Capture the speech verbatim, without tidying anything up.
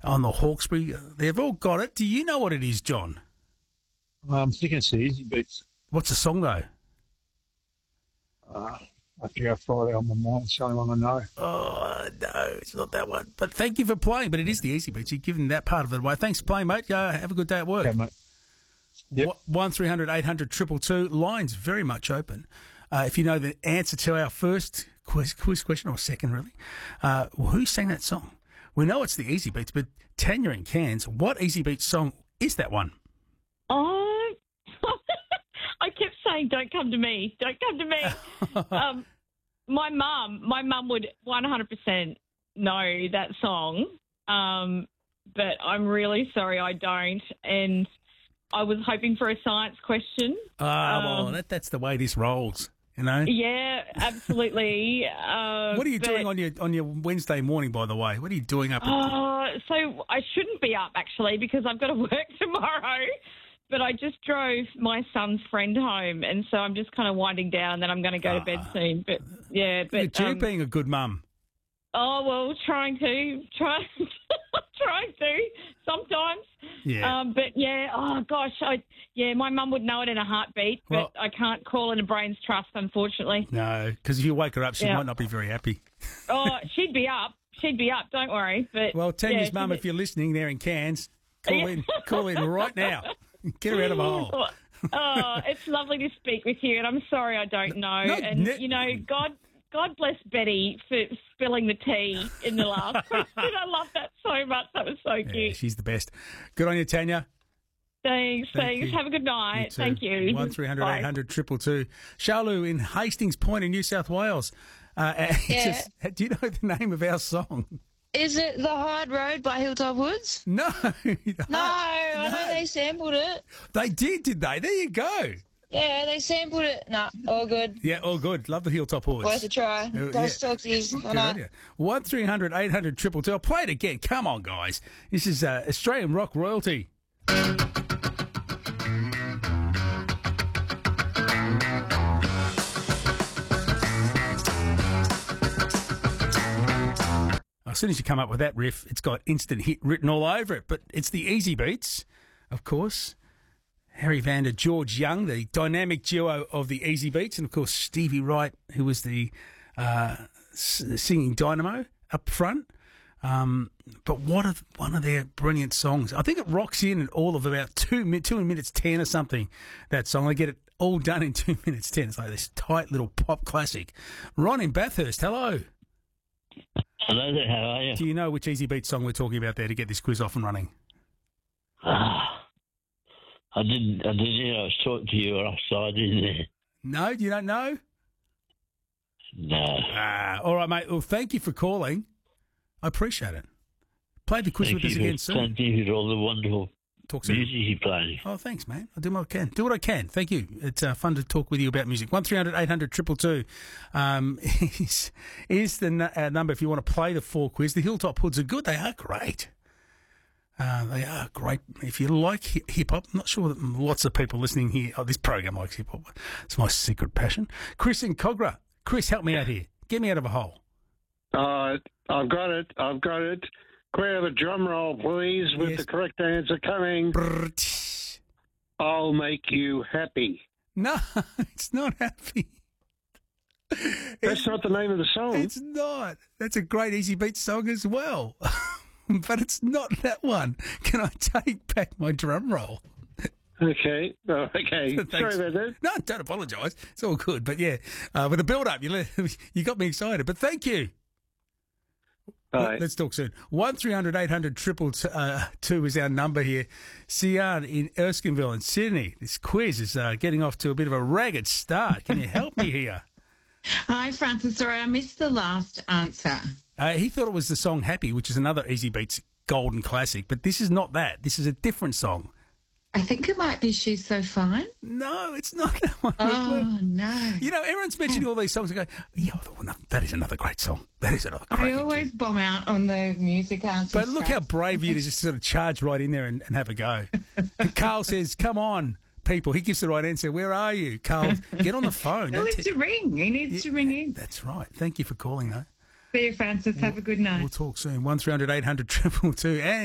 on the Hawkesbury. They've all got it. Do you know what it is, John? I'm thinking it's the Easy Beats. What's the song, though? Uh, I have to go Friday on my mind. It's the only one I know. Oh, no, it's not that one. But thank you for playing. But it is the Easy Beats. You've given that part of it away. Thanks for playing, mate. Uh, have a good day at work. Okay, mate. Yep. one three hundred eight hundred two two two. Line's very much open. Uh, if you know the answer to our first quiz, quiz question, or second, really, uh, well, who sang that song? We know it's the Easy Beats, but Tanya in Cairns, what Easy Beats song is that one? Oh, I kept saying, don't come to me, don't come to me. um, my mum, my mum would one hundred percent know that song, um, but I'm really sorry I don't, and I was hoping for a science question. Ah, um, well, that, that's the way this rolls, you know? Yeah, absolutely. uh, What are you but, doing on your on your Wednesday morning, by the way? What are you doing up? At... Uh, so I shouldn't be up, actually, because I've got to work tomorrow. But I just drove my son's friend home, and so I'm just kind of winding down, and then I'm going to go to bed soon. But, yeah. but Look at you um, being a good mum. Oh, well, trying to. Try, trying to sometimes. Yeah. Um, but, yeah, oh, gosh. I, yeah, my mum would know it in a heartbeat, but Well, I can't call in a brain's trust, unfortunately. No, because if you wake her up, she Yeah. might not be very happy. Oh, she'd be up. She'd be up, don't worry. But Well, Tanya's yeah, mum, she'd if you're listening there in Cairns, call Yeah. in, call in right now. Get her out of a hole. Oh, it's lovely to speak with you, and I'm sorry I don't know. No, and, ne- you know, God God bless Betty for spilling the tea in the last question. I love that so much. That was so Yeah, cute. she's the best. Good on you, Tanya. Thanks, Thank thanks. you. Have a good night. Thank you. One three hundred Bye. eight hundred two two two. Shalu in Hastings Point in New South Wales. Uh, and he Yeah. says, do you know the name of our song? Is it The Hard Road by Hilltop Woods? No. No, I know they sampled it. They did, did they? There you go. Yeah, they sampled it. Nah, all good. Yeah, all good. Love the Hilltop Horse. Worth a try. Uh, Those yeah. talkies. Good I know. on you. one three hundred eight hundred two two two. I'll play it again. Come on, guys. This is uh, Australian rock royalty. As soon as you come up with that riff, it's got instant hit written all over it. But it's the Easy Beats, of course. Harry Vander, George Young, the dynamic duo of the Easy Beats, and of course Stevie Wright, who was the uh, s- singing dynamo up front. Um, but what a, one of their brilliant songs! I think it rocks in at all of about two mi- two minutes ten or something. That song, they get it all done in two minutes ten. It's like this tight little pop classic. Ron in Bathurst, hello. Hello there, how are you? Do you know which Easy Beats song we're talking about there to get this quiz off and running? Ah, I didn't, I didn't know I was talking to you offside in there. No, you don't know? No. Ah, all right, mate. Well, thank you for calling. I appreciate it. Play the quiz Thank with us you, again for, soon. thank you for all the wonderful Talk soon. music you play. Oh, thanks, mate. I'll do what I can. Do what I can. Thank you. It's uh, fun to talk with you about music. one three hundred eight hundred two two two um, is, is the n- uh, number if you want to play the four quiz. The Hilltop Hoods are good. They are great. Uh, they are great. If you like hi- hip-hop, I'm not sure that lots of people listening here, oh, this program likes hip-hop. It's my secret passion. Chris in Cogra. Chris, help me out here. Get me out of a hole. Uh, I've got it. I've got it. Could I have a drum roll, please, with Yes. the correct answer coming? Brrrt. I'll make you happy. No, it's not happy. That's not the name of the song. It's not. That's a great Easy Beat song as well. But it's not that one. Can I take back my drum roll? Okay. Oh, okay. Thanks. Sorry about that. No, don't apologise. It's all good. But yeah, uh, with the build-up, you, le- you got me excited. But thank you. Bye. Let's talk soon. one three hundred eight hundred triple two is our number here. Sian in Erskineville in Sydney. This quiz is uh, getting off to a bit of a ragged start. Can you help me here? Hi, Francis. Sorry, I missed the last answer. Uh, he thought it was the song Happy, which is another Easy Beats golden classic. But this is not that. This is a different song. I think it might be She's So Fine. No, it's not that one. Oh, no. You know, everyone's mentioning all these songs and go, yeah, that is another great song. That is another I great always bomb out on the music answers. But look how brave you to just sort of charge right in there and, and have a go. And Carl says, come on, people. He gives the right answer. Where are you? Carl, get on the phone. He Don't needs t- to ring. He needs to ring in. That's right. Thank you for calling, though. See you, Francis. Have a good night. We'll talk soon. one three hundred eight hundred two two two. And